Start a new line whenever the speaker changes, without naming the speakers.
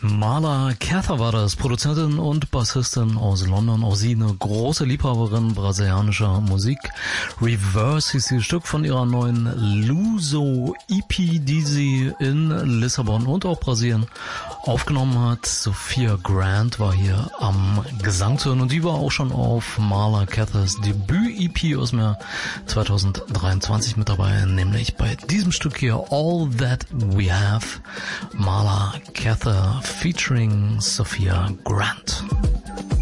Marla Cather war das, Produzentin und Bassistin aus London. Auch sie eine große Liebhaberin brasilianischer Musik. Reverse hieß dieses Stück von ihrer neuen Luso EP, die sie in Lissabon und auch Brasilien aufgenommen hat. Sophia Grant war hier am Gesang zu hören und die war auch schon auf Marla Cathers Debüt-EP aus dem Jahr 2023 mit dabei, nämlich bei diesem Stück hier All That We Have, Marla Cather featuring Sophia Grant.